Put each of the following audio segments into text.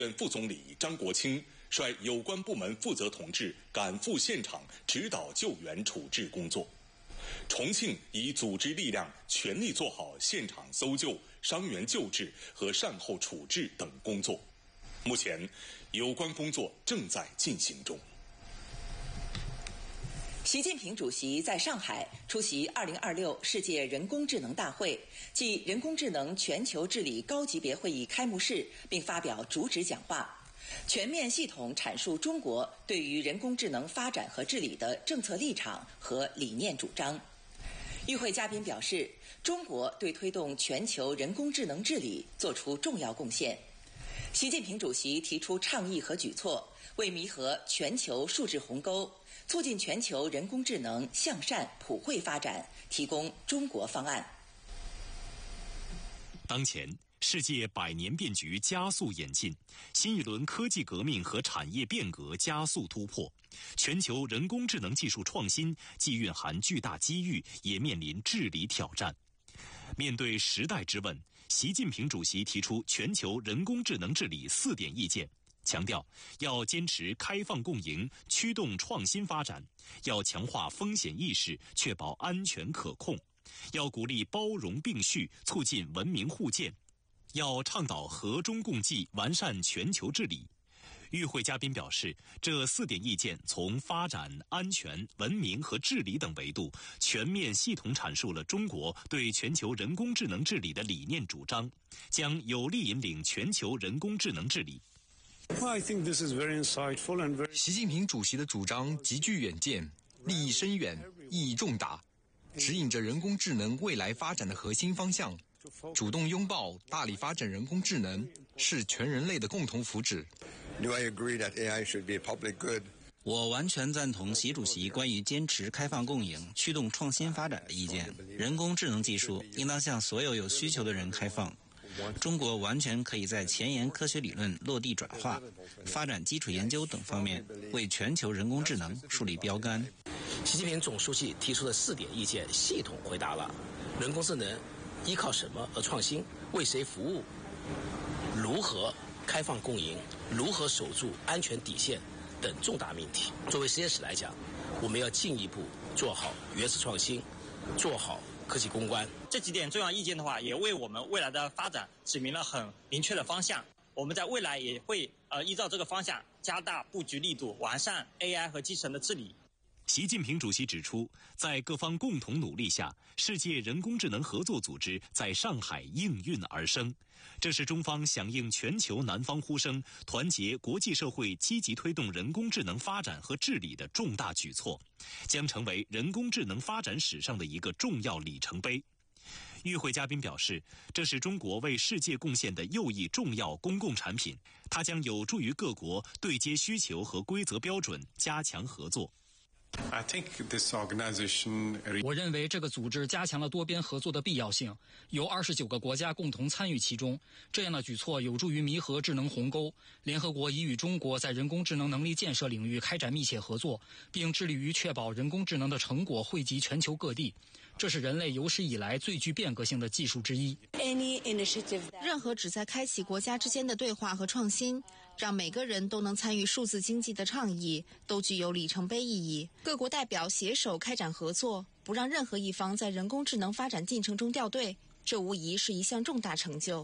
副总理张国清率有关部门负责同志赶赴现场指导救援处置工作。重庆已组织力量全力做好现场搜救、伤员救治和善后处置等工作。目前，有关工作正在进行中。 习近平主席在上海出席2026世界人工智能大会暨人工智能全球治理高级别会议开幕式，并发表主旨讲话，全面系统阐述中国对于人工智能发展和治理的政策立场和理念主张。与会嘉宾表示，中国对推动全球人工智能治理作出重要贡献。习近平主席提出倡议和举措，为弥合全球数字鸿沟，促进全球人工智能向善普惠发展提供中国方案。 当前，世界百年变局加速演进，新一轮科技革命和产业变革加速突破，全球人工智能技术创新既蕴含巨大机遇，也面临治理挑战。面对时代之问，习近平主席提出全球人工智能治理4点意见，强调要坚持开放共赢，驱动创新发展；要强化风险意识，确保安全可控；要鼓励包容并蓄，促进文明互鉴；要倡导和衷共济，完善全球治理。与会嘉宾表示，这4点意见从发展、安全、文明和治理等维度，全面系统阐述了中国对全球人工智能治理的理念主张，将有力引领全球人工智能治理。 习近平主席的主张极具远见，利益深远，意义重大，指引着人工智能未来发展的核心方向。主动拥抱、大力发展人工智能，是全人类的共同福祉。 我完全赞同习主席关于坚持开放共赢、驱动创新发展的意见。人工智能技术应当向所有有需求的人开放。中国完全可以在前沿科学理论落地转化、发展基础研究等方面，为全球人工智能树立标杆。 习近平总书记提出的4点意见，系统回答了人工智能依靠什么而创新、为谁服务、如何开放共赢、如何守住安全底线等重大命题。作为实验室来讲，我们要进一步做好原始创新，做好科技攻关。 这几点重要意见的话，也为我们未来的发展指明了很明确的方向。我们在未来也会依照这个方向加大布局力度，完善 AI 和机器人的治理。 习近平主席指出，在各方共同努力下，世界人工智能合作组织在上海应运而生。这是中方响应全球南方呼声，团结国际社会积极推动人工智能发展和治理的重大举措，将成为人工智能发展史上的一个重要里程碑。与会嘉宾表示，这是中国为世界贡献的又一重要公共产品，它将有助于各国对接需求和规则标准，加强合作。 我认为这个组织加强了多边合作的必要性，由29个国家共同参与其中。这样的举措有助于弥合智能鸿沟。联合国已与中国在人工智能能力建设领域开展密切合作，并致力于确保人工智能的成果惠及全球各地。这是人类有史以来最具变革性的技术之一。 任何旨在开启国家之间的对话和创新，让每个人都能参与数字经济的倡议，都具有里程碑意义。各国代表携手开展合作，不让任何一方在人工智能发展进程中掉队，这无疑是一项重大成就。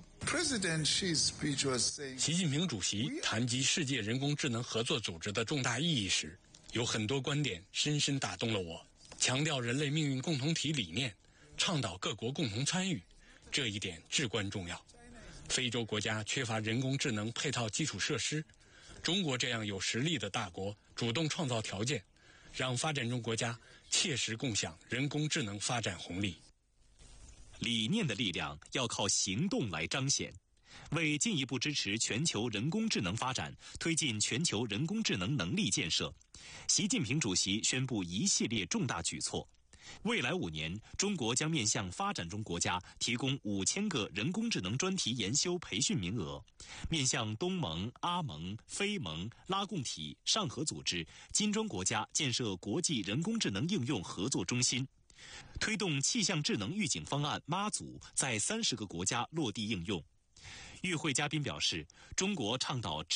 习近平主席谈及世界人工智能合作组织的重大意义时，有很多观点深深打动了我。强调人类命运共同体理念，倡导各国共同参与，这一点至关重要。非洲国家缺乏人工智能配套基础设施，中国这样有实力的大国主动创造条件，让发展中国家切实共享人工智能发展红利。 理念的力量要靠行动来彰显。为进一步支持全球人工智能发展，推进全球人工智能能力建设，习近平主席宣布一系列重大举措。未来5年，中国将面向发展中国家提供5000个人工智能专题研修培训名额，面向东盟、阿盟、非盟、拉共体、上合组织、金砖国家建设国际人工智能应用合作中心，推动气象智能预警方案妈祖在30个国家落地应用。 与会嘉宾表示，中国倡导